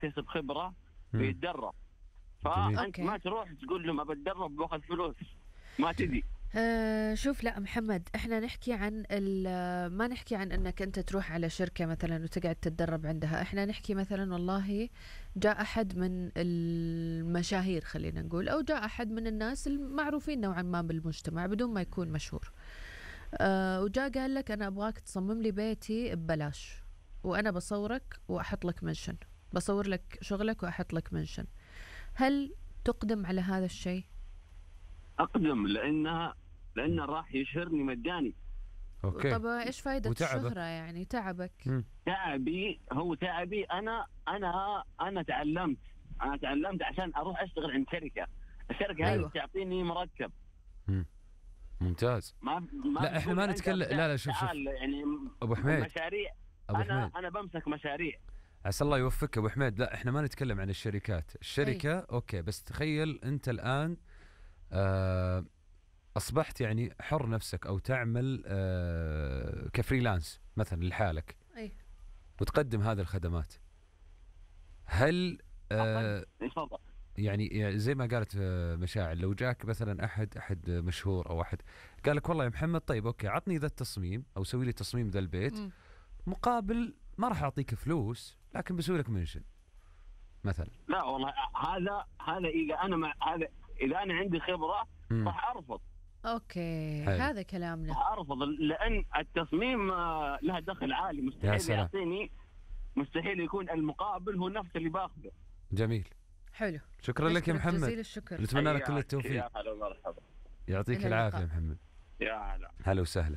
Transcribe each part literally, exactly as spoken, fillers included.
يكتسب خبره ويتدرب. فانت ما تروح تقول له ما بتدرب باخذ فلوس، ما تدي. أه شوف، لا محمد، احنا نحكي عن ما نحكي عن انك انت تروح على شركة مثلا وتقعد تتدرب عندها. احنا نحكي مثلا والله جاء احد من المشاهير خلينا نقول، او جاء احد من الناس المعروفين نوعا ما بالمجتمع بدون ما يكون مشهور، أه وجاء قال لك انا ابغاك تصمم لي بيتي ببلاش، وانا بصورك واحط لك منشن، بصور لك شغلك واحط لك منشن. هل تقدم على هذا الشيء؟ اقدم، لانها لانه راح يشهرني مجاني. اوكي. طب ايش فائدة وتعبك. الشهرة يعني؟ تعبك. م. تعبي هو تعبي انا انا انا تعلمت انا تعلمت عشان اروح اشتغل عند شركة. الشركة هذه تعطيني مرتب. م. ممتاز. ما, ما لا احنا ما نتكلم. لا لا شوف شوف يعني ابو حميد، مشاريع. أبو انا حميد. انا بمسك مشاريع. عسى الله يوفقك ابو حميد. لا احنا ما نتكلم عن الشركات. الشركة أي. اوكي، بس تخيل انت الان آه اصبحت يعني حر نفسك، او تعمل آه كفريلانس مثلا لحالك، أي. وتقدم هذه الخدمات. هل آه يعني زي ما قالت مشاعر، لو جاك مثلا احد احد مشهور او احد قال لك والله يا محمد طيب اوكي عطني ذا التصميم او سوي لي تصميم ذا البيت، م. مقابل ما راح اعطيك فلوس لكن بسوي لك منشن مثلا. لا والله هذا هذا اذا انا مع هذا اذا انا عندي خبره راح ارفض. اوكي حلو. هذا كلامنا. راح ارفض لان التصميم له دخل عالي، مستحيل يعطيني، مستحيل يكون المقابل هو نفس اللي باخذه. جميل. حلو. شكرا لك يا محمد. جزيل الشكر. نتمنى لك كل التوفيق. يا هلا ومرحبا. يعطيك العافيه يا محمد. يا هلا. هلا وسهلا.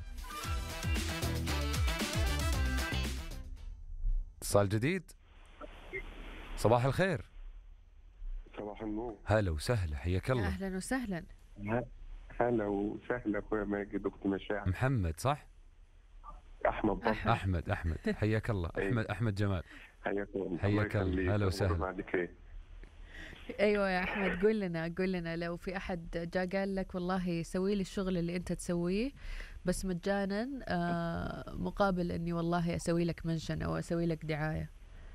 اتصال جديد. صباح الخير. صباح النور. هلا وسهلا، حياك الله. اهلا وسهلا. هلا وسهلا اخويا ماجد، اختي مشاعر. محمد صح؟ احمد بطل. احمد احمد حياك الله. احمد احمد جمال. حياك الله. حياك الله. هلا وسهلا. ايوه يا احمد، قول لنا قول لنا لو في احد جاء قال لك والله سوي لي الشغل اللي انت تسويه بس مجانا آه مقابل اني والله اسوي لك منشن او اسوي لك دعايه.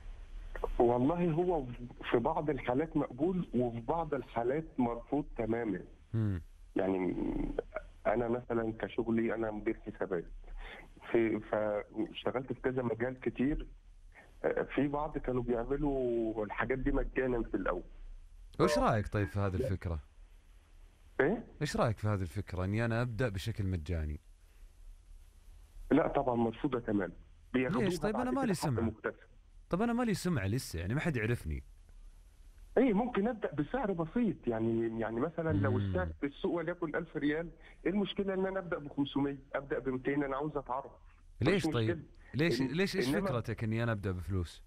والله هو في بعض الحالات مقبول وفي بعض الحالات مرفوض تماما. م. يعني انا مثلا كشغلي انا مدير حسابات، في فاشتغلت في كذا مجال كتير، في بعض كانوا بيعملوا الحاجات دي مجانا في الاول. وش رايك طيب في هذه الفكره؟ ايه؟ ايش رايك في هذه الفكره اني انا ابدا بشكل مجاني؟ لا طبعا مرفوضه تماما. ليش؟ طيب انا مالي سمعه. طب انا مالي سمعه لسه، يعني ما حد يعرفني. ايه ممكن ابدا بسعر بسيط، يعني يعني مثلا مم. لو السعر في السوق وليكن ألف ريال، ايه المشكله ان انا ابدا ب خمسمية، ابدا ب مئتين؟ انا عاوز اتعرف. ليش طيب؟ ليش إن... ليش ايش فكرتك اني انا ابدا بفلوس؟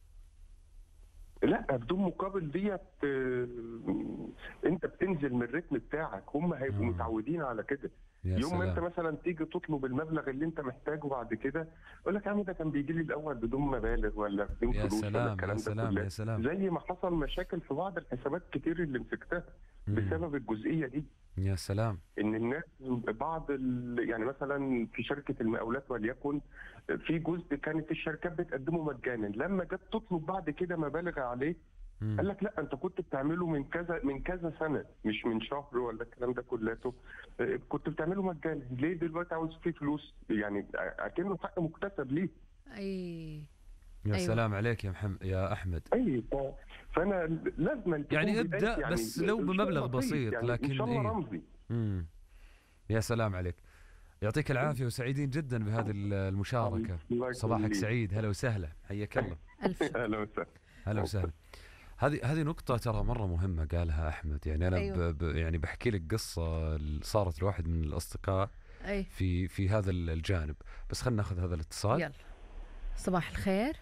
لا بدون مقابل ديت آه... انت بتنزل من الريتم بتاعك، هم هيبقوا متعودين على كده. يوم ما انت مثلا تيجي تطلب المبلغ اللي انت محتاجه بعد كده يقول لك يا عم ده كان بيجي لي الاول بدون مبالغ ولا بدون فلوس ولا الكلام ده كله. يا سلام. زي ما حصل مشاكل في بعض الحسابات كتير اللي مسكتها بسبب الجزئيه دي. يا سلام. ان الناس بعض يعني مثلا في شركه المقاولات وليكن في جزء كانت الشركات بتقدمه مجانا، لما جت تطلب بعد كده مبالغ عليه مم. قال لك لا انت كنت بتعمله من كذا من كذا سنه، مش من شهر ولا الكلام ده كلته، كنت بتعمله مجانا، ليه دلوقتي عاوز فيه فلوس؟ يعني اكنه حق مكتسب ليه. اي يا أيوة. سلام عليك يا محمد يا احمد. اي فانا لازم يعني ابدا يعني بس لو بمبلغ بسيط يعني لكن ان شاء الله رمزي. امم يا سلام عليك، يعطيك العافيه وسعيدين جدا بهذه المشاركه. صباحك سعيد. هلا وسهلا، حياك الله. هلا وسهلا. هلا وسهلا. هذه هذه نقطة ترى مرة مهمة قالها أحمد. يعني أنا أيوة. ب ب يعني بحكي لك قصة صارت لواحد من الأصدقاء أي. في في هذا الجانب، بس خلينا ناخذ هذا الاتصال. يلا. صباح الخير.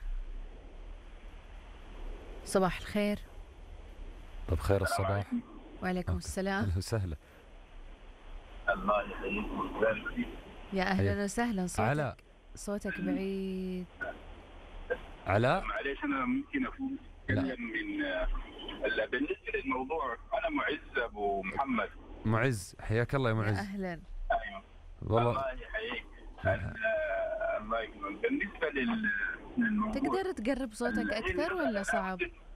صباح الخير. طب خير الصباح. وعليكم أوكي. السلام. أهلا وسهلا. الله يحييك. يا أهلا وسهلا. صوتك علاء. صوتك بعيد. علاء. معليش أنا ممكن أكون أتكلم من بالنسبة للموضوع. أنا معز أبو محمد. معز حياك الله يا معز. يا أهلا. أيوة والله الله يحييك. الله يكرمك. بالنسبة للموضوع تقدر تقرب صوتك أكثر ولا صعب؟